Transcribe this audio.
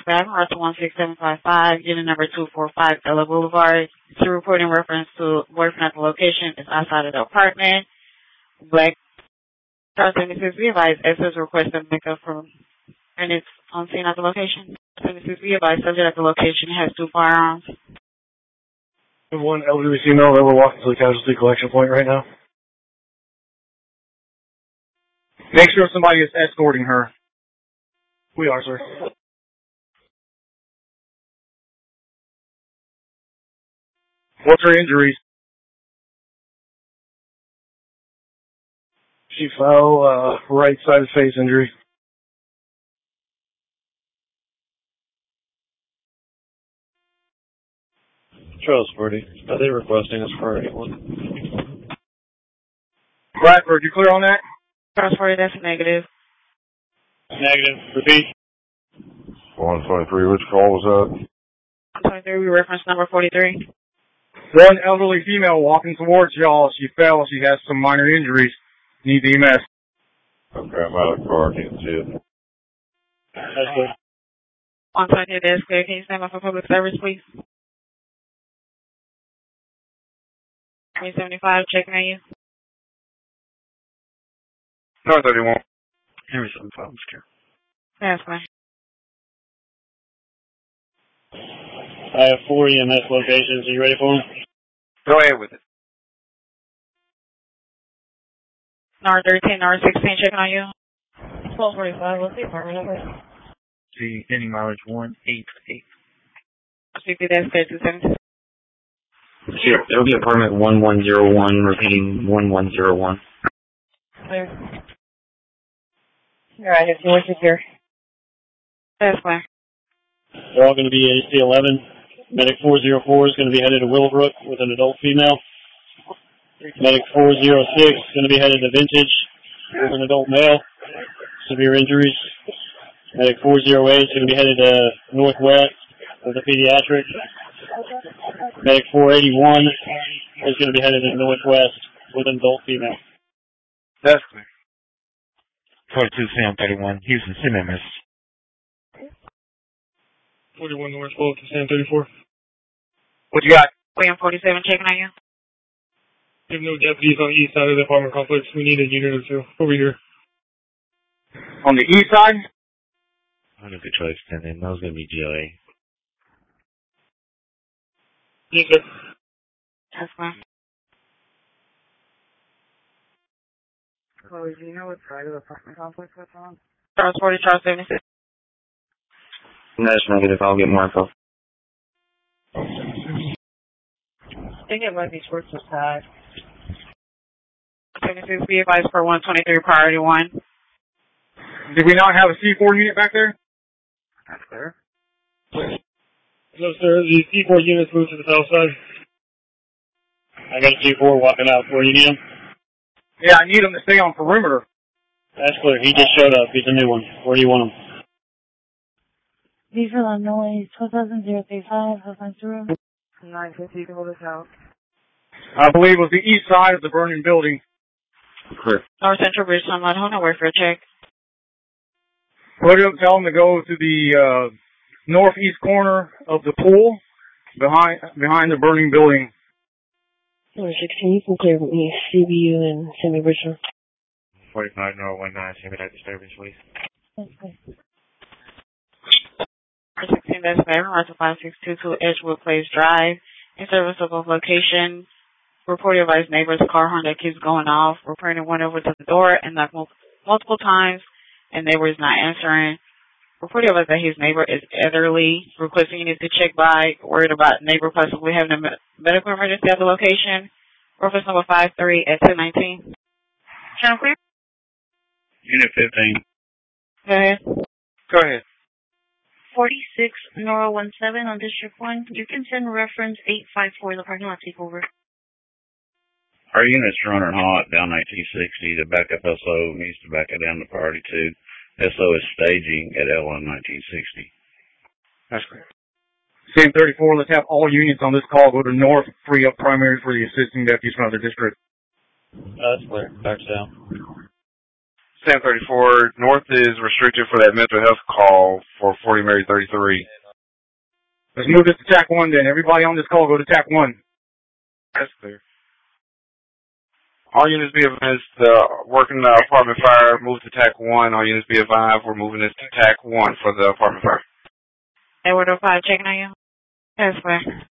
Baton Rouge to 16755, unit number 245, Ella Boulevard. To report in reference to boyfriend at the location is outside of the apartment. Black Star 76 be advised, SS requested makeup from, and it's on scene at the location. 76 be advised, subject at the location has 2 firearms. One elderly female that we're walking to the casualty collection point right now. Make sure somebody is escorting her. We are, sir. What's her injuries? She fell, right side of face injury. Charles 40. Are they requesting us for anyone? Bradford, you clear on that? Charles 40, that's a negative. Negative. Repeat. 123, which call was that? 123, we reference number 43. One elderly female walking towards y'all. She fell. She has some minor injuries. Needs EMS. Okay, I'm out of the car. Can't see it. That's good. 120, that's clear. Can you stand by for public service, please? 375, checking on you. No, 31. Henry 75, I'm scared. That's fine. I have 4 EMS locations. Are you ready for them? Go ahead with it. R13, R16, checking on you. 1245, what's the apartment number? See, any mileage 188. CP, that's clear, 270. Sure, it'll be apartment 1101, repeating 1101. Clear. Alright, if you want to hear. That's fine. They're all going to be AC 11. Medic 404 is going to be headed to Willowbrook with an adult female. Medic 406 is going to be headed to Vintage with an adult male. Severe injuries. Medic 408 is going to be headed to Northwest with a pediatric. Medic 481 is going to be headed to Northwest with an adult female. That's clear. 42 Sam 31, Houston, send that message. 41 North Slope to San 34. What you got? William 47, checking on you. We have no deputies on the east side of the apartment complex. We need a unit or 2 over here. On the east side? I'm going to try to extend in. That was going to be GLA. Yes, sir. That's fine. Chloe, do you know what side of the apartment complex that's on? Charles 40, Charles 76. That's negative. I'll get more info. I think it might be towards the side. 76, be advised for 123, priority 1. Did we not have a C4 unit back there? That's clear. No, sir. The C4 unit's moved to the south side. I got a C4 walking out. Where you need him? Yeah, I need him to stay on perimeter. That's clear. He just showed up. He's a new one. Where do you want him? These are Illinois 12,035, Hillside Road. 950, you can hold this out. I believe it was the east side of the burning building. Clear. North Central Bridge, Sunlight, hold on, wait for a check. Put him, tell him to go to the northeast corner of the pool behind the burning building. Number 16, you can clear with me, CBU and Sammy Bridgeland. 45 019, send me that disturbance, please. Okay. 16, that's Maryland, Russell 5622 Edgewood Place Drive. In service of a location, reported by his neighbor's car horn that keeps going off. Reporting went over to the door and knocked multiple times, and neighbor is not answering. Reported by that his neighbor is elderly, requesting you need to check by, worried about neighbor possibly having a medical emergency at the location. Reference number 53 at 219. Channel clear? Unit 15. Go ahead. Go ahead. 46 Nora 17 on District 1. You can send reference 854, the parking lot takeover. Our unit's running hot down 1960. The backup SO needs to back it down to priority 2. SO is staging at L1 1960. That's great. Sam 34, let's have all units on this call go to north, free up primary for the assisting deputies from other districts. That's clear. Back down. Sam 34, North is restricted for that mental health call for 40 Mary 33. Let's move this to TAC 1 then. Everybody on this call go to TAC 1. That's clear. All units be advised, working the apartment fire, move to TAC 1. All units be advised, we're moving this to TAC 1 for the apartment fire. Edward 05 checking on you. That's clear.